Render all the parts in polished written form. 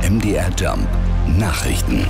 MDR Jump Nachrichten.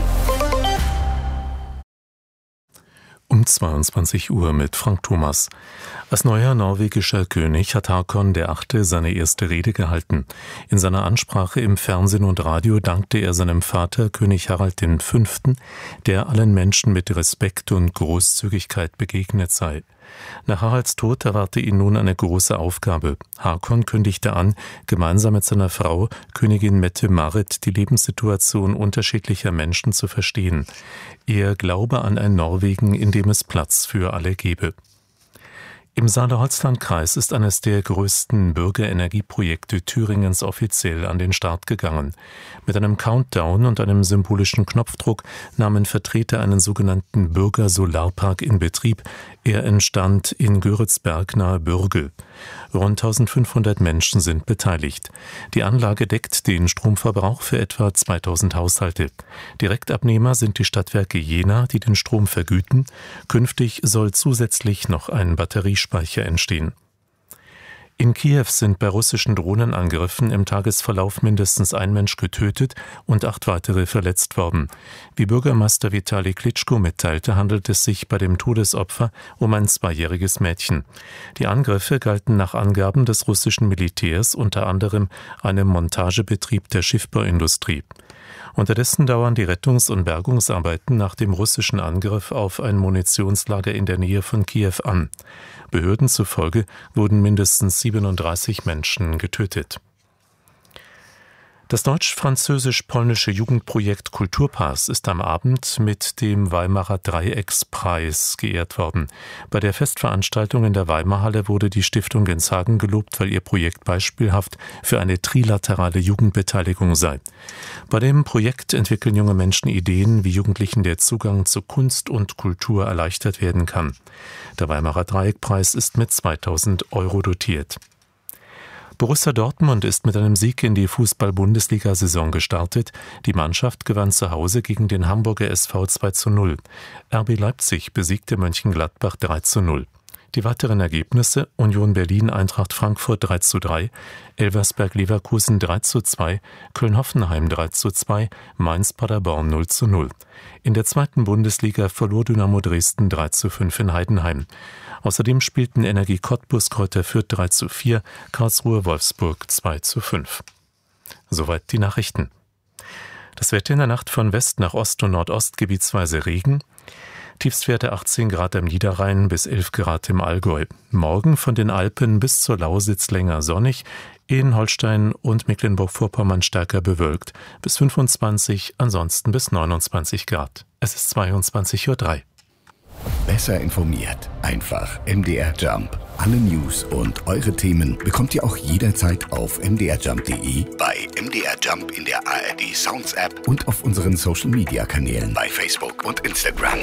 Um 22 Uhr mit Frank Thomas. Als neuer norwegischer König hat Håkon VIII. Seine erste Rede gehalten. In seiner Ansprache im Fernsehen und Radio dankte er seinem Vater, König Harald V., der allen Menschen mit Respekt und Großzügigkeit begegnet sei. Nach Haralds Tod erwarte ihn nun eine große Aufgabe. Håkon kündigte an, gemeinsam mit seiner Frau, Königin Mette-Marit, die Lebenssituation unterschiedlicher Menschen zu verstehen. Er glaube an ein Norwegen, in dem es Platz für alle gebe. Im Saale-Holzland-Kreis ist eines der größten Bürgerenergieprojekte Thüringens offiziell an den Start gegangen. Mit einem Countdown und einem symbolischen Knopfdruck nahmen Vertreter einen sogenannten Bürgersolarpark in Betrieb. Er entstand in Göritzberg nahe Bürgel. Rund 1500 Menschen sind beteiligt. Die Anlage deckt den Stromverbrauch für etwa 2000 Haushalte. Direktabnehmer sind die Stadtwerke Jena, die den Strom vergüten. Künftig soll zusätzlich noch ein Batteriespeicher entstehen. In Kiew sind bei russischen Drohnenangriffen im Tagesverlauf mindestens ein Mensch getötet und 8 weitere verletzt worden. Wie Bürgermeister Vitali Klitschko mitteilte, handelt es sich bei dem Todesopfer um ein 2-jähriges Mädchen. Die Angriffe galten nach Angaben des russischen Militärs unter anderem einem Montagebetrieb der Schiffbauindustrie. Unterdessen dauern die Rettungs- und Bergungsarbeiten nach dem russischen Angriff auf ein Munitionslager in der Nähe von Kiew an. Behörden zufolge wurden mindestens 37 Menschen getötet. Das deutsch-französisch-polnische Jugendprojekt Kulturpass ist am Abend mit dem Weimarer Dreieckspreis geehrt worden. Bei der Festveranstaltung in der Weimarhalle wurde die Stiftung Genshagen gelobt, weil ihr Projekt beispielhaft für eine trilaterale Jugendbeteiligung sei. Bei dem Projekt entwickeln junge Menschen Ideen, wie Jugendlichen der Zugang zu Kunst und Kultur erleichtert werden kann. Der Weimarer Dreieckpreis ist mit 2000 € dotiert. Borussia Dortmund ist mit einem Sieg in die Fußball-Bundesliga-Saison gestartet. Die Mannschaft gewann zu Hause gegen den Hamburger SV 2:0. RB Leipzig besiegte Mönchengladbach 3:0. Die weiteren Ergebnisse: Union Berlin Eintracht Frankfurt 3:3, Elversberg Leverkusen 3:2, Köln-Hoffenheim 3:2, Mainz Paderborn 0:0. In der zweiten Bundesliga verlor Dynamo Dresden 3:5 in Heidenheim. Außerdem spielten Energie Cottbus Kräuter Fürth 3:4, Karlsruhe Wolfsburg 2:5. Soweit die Nachrichten. Das Wetter: in der Nacht von West nach Ost und Nordost gebietsweise Regen. Tiefstwerte 18 Grad am Niederrhein bis 11 Grad im Allgäu. Morgen von den Alpen bis zur Lausitz länger sonnig, in Holstein und Mecklenburg-Vorpommern stärker bewölkt, bis 25, ansonsten bis 29 Grad. Es ist 22:03 Uhr. Besser informiert, einfach MDR Jump. Alle News und eure Themen bekommt ihr auch jederzeit auf mdrjump.de, bei MDR Jump in der ARD Sounds App und auf unseren Social Media Kanälen bei Facebook und Instagram.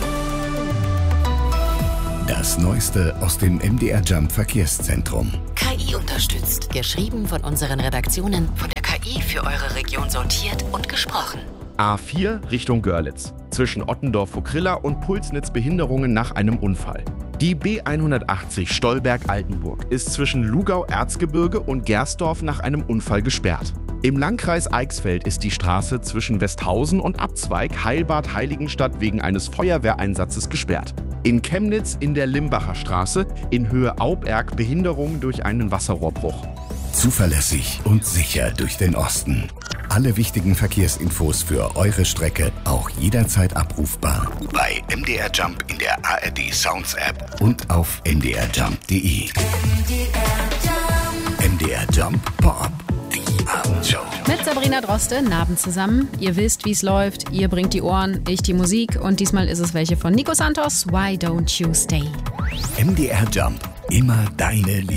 Das Neueste aus dem MDR Jump Verkehrszentrum. KI unterstützt. Geschrieben von unseren Redaktionen, von der KI für eure Region sortiert und gesprochen. A4 Richtung Görlitz. Zwischen Ottendorf-Vokrilla und Pulsnitz Behinderungen nach einem Unfall. Die B180 Stolberg-Altenburg ist zwischen Lugau-Erzgebirge und Gersdorf nach einem Unfall gesperrt. Im Landkreis Eichsfeld ist die Straße zwischen Westhausen und Abzweig Heilbad-Heiligenstadt wegen eines Feuerwehreinsatzes gesperrt. In Chemnitz in der Limbacher Straße in Höhe Auberg Behinderung durch einen Wasserrohrbruch. Zuverlässig und sicher durch den Osten. Alle wichtigen Verkehrsinfos für eure Strecke auch jederzeit abrufbar bei MDR Jump in der ARD Sounds App und auf mdrjump.de. MDR Jump Pop, die Abendshow. Mit Sabrina Droste, Abend zusammen. Ihr wisst, wie es läuft. Ihr bringt die Ohren, ich die Musik. Und diesmal ist es welche von Nico Santos. Why Don't You Stay? MDR Jump, immer deine Liebe.